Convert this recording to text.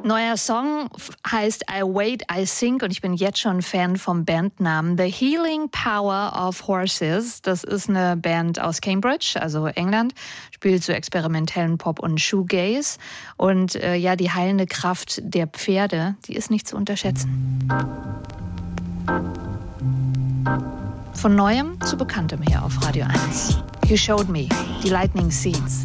Neuer Song heißt I Wait, I Think und ich bin jetzt schon Fan vom Bandnamen The Healing Power of Horses. Das ist eine Band aus Cambridge, also England, spielt so experimentellen Pop und Shoegaze. Und die heilende Kraft der Pferde, die ist nicht zu unterschätzen. Von Neuem zu Bekanntem hier auf Radio 1. You Showed Me, die Lightning Seeds.